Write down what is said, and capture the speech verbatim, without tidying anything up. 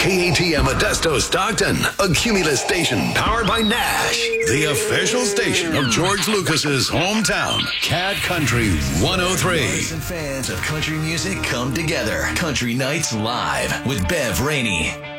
K A T M Modesto Stockton, a Cumulus station powered by Nash, the official station of George Lucas's hometown, Cat Country one oh three. Artists and fans of country music come together. Country Nights Live with Bev Rainey.